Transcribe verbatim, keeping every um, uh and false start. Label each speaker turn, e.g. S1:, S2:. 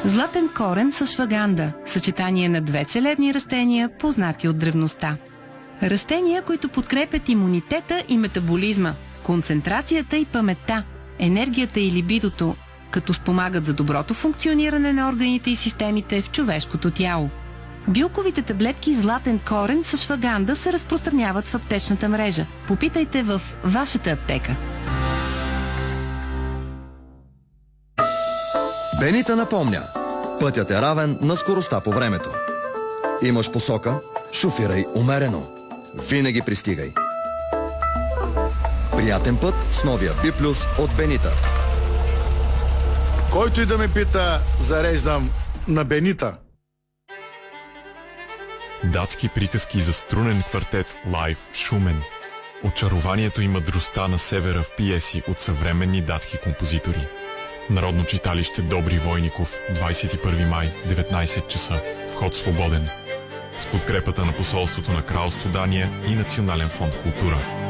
S1: Златен корен с шваганда – съчетание на две целебни растения, познати от древността. Растения, които подкрепят имунитета и метаболизма, концентрацията и паметта, енергията и либидото, като спомагат за доброто функциониране на органите и системите в човешкото тяло. Билковите таблетки златен корен с шваганда се разпространяват в аптечната мрежа. Попитайте в вашата аптека.
S2: Бенита напомня. Пътят е равен на скоростта по времето. Имаш посока? Шофирай умерено. Винаги пристигай. Приятен път с новия Би Плюс от Бенита.
S3: Който и да ме пита, зареждам на Бенита.
S4: Датски приказки за струнен квартет лайв Шумен. Очарованието и мъдростта на севера в пиеси от съвременни датски композитори. Народно читалище Добри Войников, двадесет и първи май, деветнадесет часа. Вход свободен. С подкрепата на посолството на Кралство Дания и Национален фонд Култура.